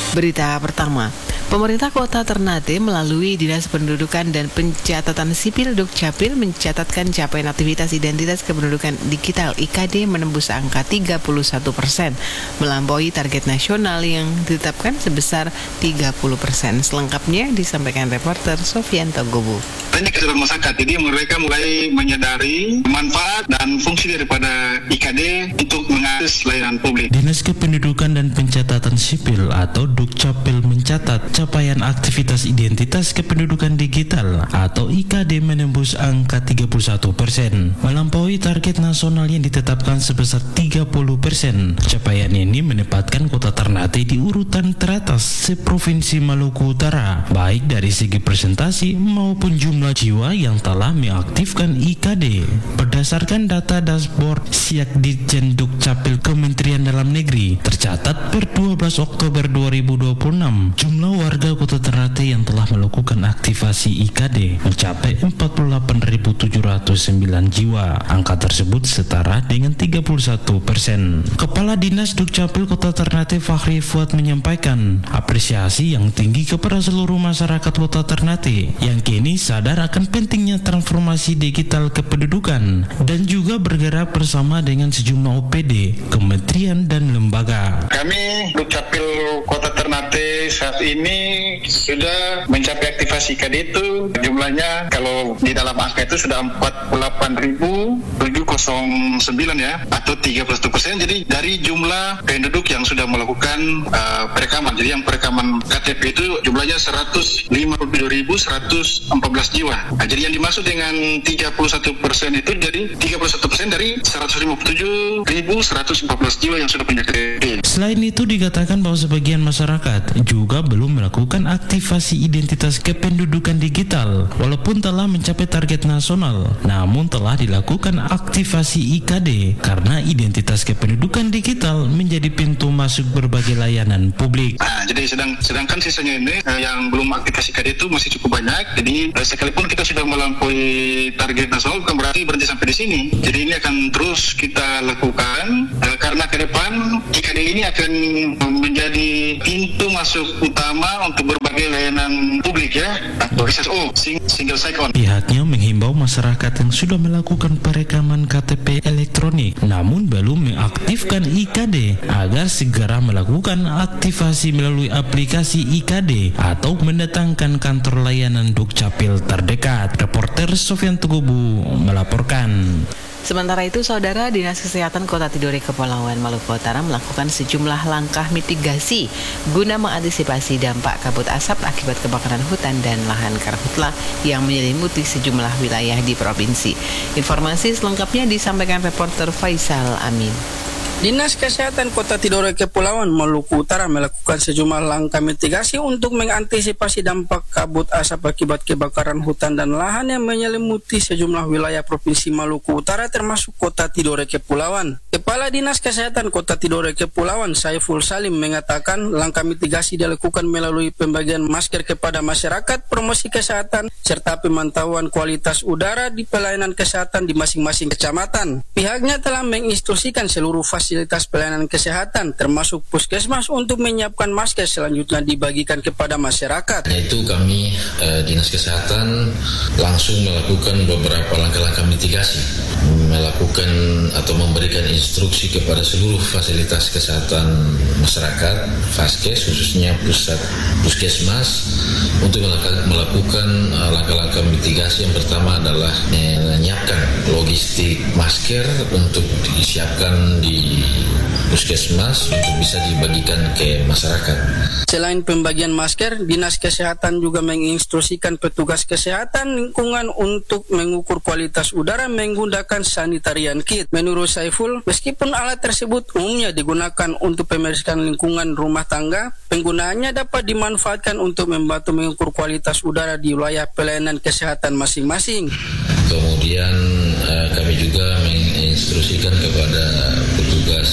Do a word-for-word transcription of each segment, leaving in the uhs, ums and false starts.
Berita pertama, pemerintah Kota Ternate melalui Dinas Pendudukan dan Pencatatan Sipil Dukcapil mencatatkan capaian aktivitas identitas kependudukan digital I K D menembus angka tiga puluh satu persen, melampaui target nasional yang ditetapkan sebesar tiga puluh persen. Selengkapnya disampaikan reporter Sofian Togobu. Ini kesadaran masyarakat, jadi mereka mulai menyadari manfaat dan fungsi daripada I K D untuk mengakses layanan publik. Dinas Kependudukan dan Pencatatan Sipil atau Dukcapil mencatat capaian aktivitas identitas kependudukan digital atau I K D menembus angka tiga puluh satu persen, melampaui target nasional yang ditetapkan sebesar tiga puluh persen. Capaian ini menempatkan Kota Ternate di urutan teratas seprovinsi Maluku Utara, baik dari segi presentasi maupun jumlah jiwa yang telah mengaktifkan I K D. Berdasarkan data dashboard Siakditjen Dukcapil Kementerian Dalam Negeri, tercatat per dua belas Oktober dua ribu dua puluh enam, jumlah warga Kota Ternate yang telah melakukan aktivasi I K D mencapai empat puluh delapan ribu tujuh ratus sembilan jiwa. Angka tersebut setara dengan tiga puluh satu persen. Kepala Dinas Dukcapil Kota Ternate Fahri Fuad menyampaikan apresiasi yang tinggi kepada seluruh masyarakat Kota Ternate yang kini sadar akan pentingnya transformasi digital kependudukan dan juga bergerak bersama dengan sejumlah O P D, kementerian dan lembaga. Kami Dukcapil Kota Ternate saat ini sudah mencapai aktivasi I K D itu jumlahnya kalau di dalam angka itu sudah empat puluh delapan ribu tujuh ratus sembilan ya, atau tiga puluh satu persen. Jadi dari jumlah penduduk yang sudah melakukan uh, perekaman, jadi yang perekaman K T P itu jumlahnya seratus lima puluh tujuh ribu seratus empat belas jiwa. Nah, jadi yang dimaksud dengan tiga puluh satu persen itu jadi tiga puluh satu persen dari seratus lima puluh tujuh ribu seratus empat belas jiwa yang sudah punya K T P. Selain itu dikatakan bahwa sebagian masyarakat juga belum melakukan aktivasi identitas kependudukan digital walaupun telah mencapai target nasional, namun telah dilakukan aktivasi I K D karena identitas kependudukan digital menjadi pintu masuk berbagai layanan publik. Nah, jadi sedang, sedangkan sisanya ini eh, yang belum aktivasi I K D itu masih cukup banyak. Jadi eh, sekalipun kita sudah melampaui target nasional bukan berarti berhenti sampai di sini. Jadi ini akan terus kita lakukan eh, karena ke depan I K D ini akan menjadi pintu masuk utama untuk berbagai layanan publik ya, atau S S O, single sign-on. Pihaknya menghimbau masyarakat yang sudah melakukan perekaman K T P elektronik namun belum mengaktifkan I K D agar segera melakukan aktivasi melalui aplikasi I K D atau mendatangkan kantor layanan Dukcapil terdekat. Reporter Sofian Togobu melaporkan. Sementara itu, Saudara, Dinas Kesehatan Kota Tidore Kepulauan Maluku Utara melakukan sejumlah langkah mitigasi guna mengantisipasi dampak kabut asap akibat kebakaran hutan dan lahan karhutla yang menyelimuti sejumlah wilayah di provinsi. Informasi selengkapnya disampaikan reporter Faisal Amin. Dinas Kesehatan Kota Tidore Kepulauan Maluku Utara melakukan sejumlah langkah mitigasi untuk mengantisipasi dampak kabut asap akibat kebakaran hutan dan lahan yang menyelimuti sejumlah wilayah Provinsi Maluku Utara termasuk Kota Tidore Kepulauan. Kepala Dinas Kesehatan Kota Tidore Kepulauan Saiful Salim mengatakan langkah mitigasi dilakukan melalui pembagian masker kepada masyarakat, promosi kesehatan, serta pemantauan kualitas udara di pelayanan kesehatan di masing-masing kecamatan. Pihaknya telah menginstruksikan seluruh fasilitas fasilitas pelayanan kesehatan termasuk puskesmas untuk menyiapkan masker selanjutnya dibagikan kepada masyarakat. Itu kami eh, Dinas Kesehatan langsung melakukan beberapa langkah-langkah mitigasi, melakukan atau memberikan instruksi kepada seluruh fasilitas kesehatan masyarakat, Faskes khususnya pusat puskesmas untuk melakukan uh, langkah-langkah mitigasi. Yang pertama adalah menyiapkan logistik masker untuk disiapkan di puskesmas untuk bisa dibagikan ke masyarakat. Selain pembagian masker, Dinas Kesehatan juga menginstruksikan petugas kesehatan lingkungan untuk mengukur kualitas udara menggunakan sanitarian kit. Menurut Saiful, meskipun alat tersebut umumnya digunakan untuk pembersihan lingkungan rumah tangga, penggunaannya dapat dimanfaatkan untuk membantu mengukur kualitas udara di wilayah pelayanan kesehatan masing-masing. Kemudian eh, kami juga menginstruksikan kepada petugas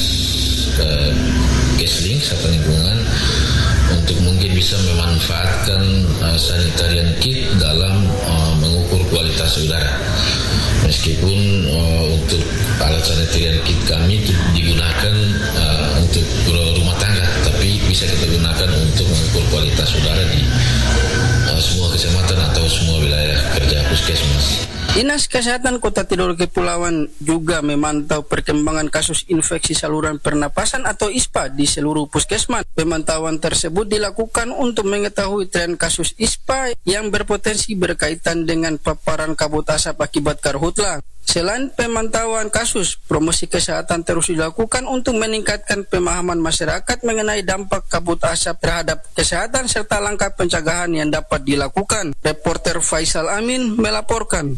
eh, Kesling Satuan Lingkungan untuk mungkin bisa memanfaatkan uh, sanitarian kit dalam uh, mengukur kualitas udara. Meskipun uh, untuk alat sanitarian kit kami itu digunakan uh, untuk rumah tangga, tapi bisa kita gunakan Kesehatan untuk mengukur kualitas udara di uh, semua kecamatan atau semua wilayah kerja puskesmas. Dinas Kesehatan Kota Tidore Kepulauan juga memantau perkembangan kasus infeksi saluran pernapasan atau I S P A di seluruh puskesmas. Pemantauan tersebut dilakukan untuk mengetahui tren kasus I S P A yang berpotensi berkaitan dengan paparan kabut asap akibat karhutla. Selain pemantauan kasus, promosi kesehatan terus dilakukan untuk meningkatkan pemahaman masyarakat mengenai dampak kabut asap terhadap kesehatan serta langkah pencegahan yang dapat dilakukan. Reporter Faisal Amin melaporkan.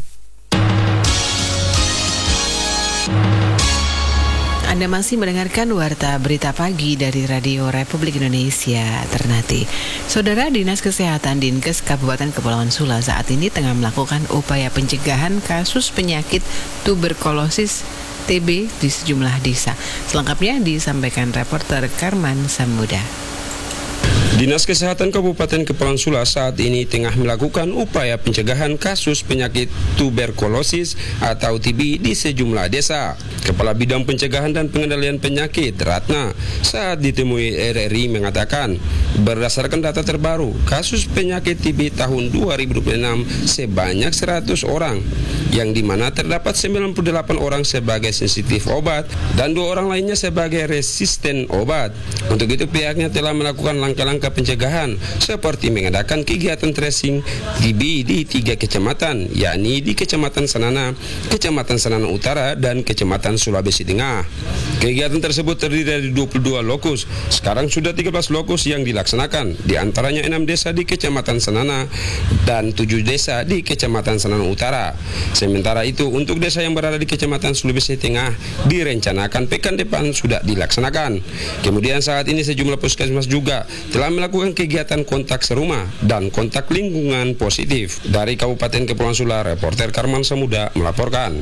Anda masih mendengarkan Warta Berita Pagi dari Radio Republik Indonesia Ternate. Saudara, Dinas Kesehatan Dinkes Kabupaten Kepulauan Sula saat ini tengah melakukan upaya pencegahan kasus penyakit tuberkulosis T B di sejumlah desa. Selengkapnya disampaikan reporter Karman Samuda. Dinas Kesehatan Kabupaten Kepulauan Sula saat ini tengah melakukan upaya pencegahan kasus penyakit tuberkulosis atau T B di sejumlah desa. Kepala Bidang Pencegahan dan Pengendalian Penyakit Ratna saat ditemui R R I mengatakan, berdasarkan data terbaru, kasus penyakit T B tahun dua ribu dua puluh enam sebanyak seratus orang, yang dimana terdapat sembilan puluh delapan orang sebagai sensitif obat dan dua orang lainnya sebagai resisten obat. Untuk itu pihaknya telah melakukan langkah-langkah pencegahan seperti mengadakan kegiatan tracing T B di tiga kecamatan, yakni di Kecamatan Sanana, Kecamatan Sanana Utara, dan Kecamatan Sulawesi Tengah. Kegiatan tersebut terdiri dari dua puluh dua lokus. Sekarang sudah tiga belas lokus yang dilaksanakan, di antaranya enam desa di Kecamatan Sanana dan tujuh desa di Kecamatan Sanana Utara. Sementara itu, untuk desa yang berada di Kecamatan Sulawesi Tengah direncanakan pekan depan sudah dilaksanakan. Kemudian saat ini sejumlah puskesmas juga telah melakukan kegiatan kontak serumah dan kontak lingkungan positif. Dari Kabupaten Kepulauan Sula, reporter Karman Samuda melaporkan.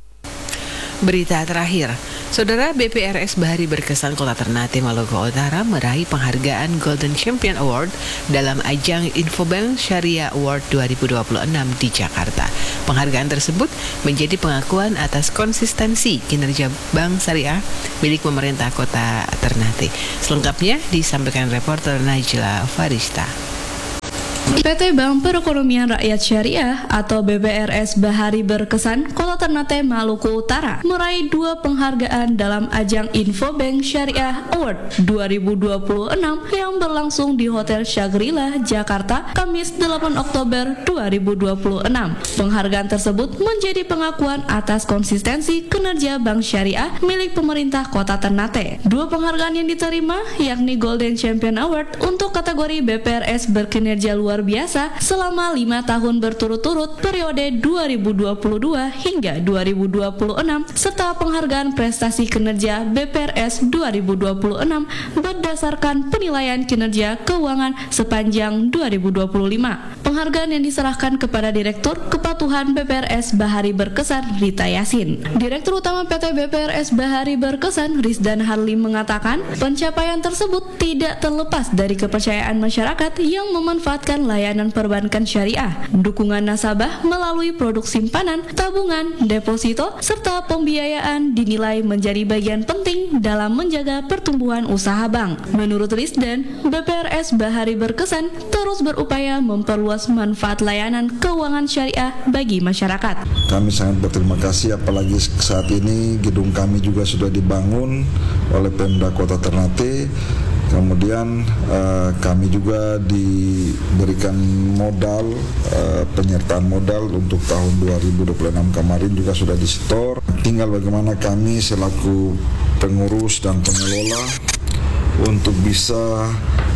Berita terakhir, Saudara, B P R S Bahari Berkesan Kota Ternate Maluku Utara meraih penghargaan Golden Champion Award dalam ajang Infobank Syariah Award dua ribu dua puluh enam di Jakarta. Penghargaan tersebut menjadi pengakuan atas konsistensi kinerja Bank Syariah milik pemerintah Kota Ternate. Selengkapnya disampaikan reporter Najla Farista. P T Bank Perekonomian Rakyat Syariah atau B P R S Bahari Berkesan Kota Ternate Maluku Utara meraih dua penghargaan dalam ajang Infobank Syariah Award dua ribu dua puluh enam yang berlangsung di Hotel Shangri-La, Jakarta, Kamis delapan Oktober dua ribu dua puluh enam. Penghargaan tersebut menjadi pengakuan atas konsistensi kinerja Bank Syariah milik pemerintah Kota Ternate. Dua penghargaan yang diterima yakni Golden Champion Award untuk kategori B P R S berkinerja luar biasa selama lima tahun berturut-turut periode dua ribu dua puluh dua hingga dua ribu dua puluh enam serta penghargaan prestasi kinerja B P R S dua ribu dua puluh enam berdasarkan penilaian kinerja keuangan sepanjang dua ribu dua puluh lima. Penghargaan yang diserahkan kepada Direktur Kepatuhan B P R S Bahari Berkesan Rita Yasin. Direktur Utama P T B P R S Bahari Berkesan Rizdan Harlim mengatakan pencapaian tersebut tidak terlepas dari kepercayaan masyarakat yang memanfaatkan layanan perbankan syariah, dukungan nasabah melalui produk simpanan, tabungan, deposito, serta pembiayaan dinilai menjadi bagian penting dalam menjaga pertumbuhan usaha bank. Menurut Rizdan, B P R S Bahari Berkesan terus berupaya memperluas manfaat layanan keuangan syariah bagi masyarakat. Kami sangat berterima kasih, apalagi saat ini gedung kami juga sudah dibangun oleh Pemda Kota Ternate. Kemudian uh, kami juga diberikan modal, uh, penyertaan modal untuk tahun dua ribu dua puluh enam kemarin juga sudah disetor. Tinggal bagaimana kami selaku pengurus dan pengelola untuk bisa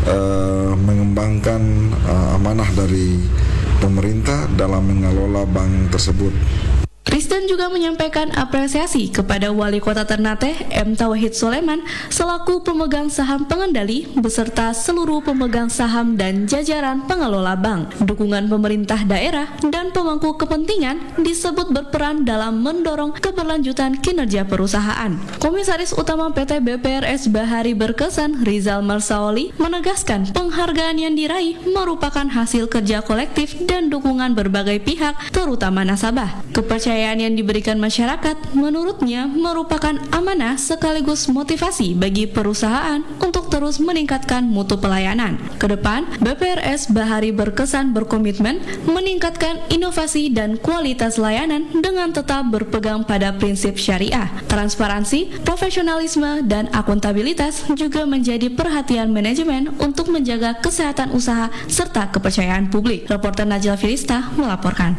uh, mengembangkan uh, amanah dari pemerintah dalam mengelola bank tersebut. Rizdan juga menyampaikan apresiasi kepada Wali Kota Ternate M. Tauhid Soleman selaku pemegang saham pengendali beserta seluruh pemegang saham dan jajaran pengelola bank. Dukungan pemerintah daerah dan pemangku kepentingan disebut berperan dalam mendorong keberlanjutan kinerja perusahaan. Komisaris Utama P T B P R S Bahari Berkesan Rizal Marsaoli menegaskan penghargaan yang diraih merupakan hasil kerja kolektif dan dukungan berbagai pihak terutama nasabah. Kepercayaan yang yang diberikan masyarakat menurutnya merupakan amanah sekaligus motivasi bagi perusahaan untuk terus meningkatkan mutu pelayanan. Kedepan, B P R S Bahari berkesan berkomitmen meningkatkan inovasi dan kualitas layanan dengan tetap berpegang pada prinsip syariah. Transparansi, profesionalisme, dan akuntabilitas juga menjadi perhatian manajemen untuk menjaga kesehatan usaha serta kepercayaan publik. Reporter Najla Filista melaporkan.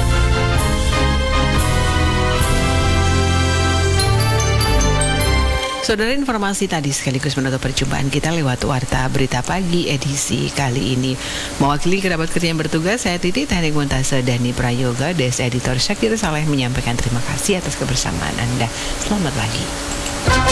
Saudara, informasi tadi sekaligus menutup perjumpaan kita lewat Warta Berita Pagi edisi kali ini. Mewakili kerabat kerja yang bertugas, saya Titi, teknik montase Dani Prayoga, Des Editor Syakir Saleh menyampaikan terima kasih atas kebersamaan Anda. Selamat pagi.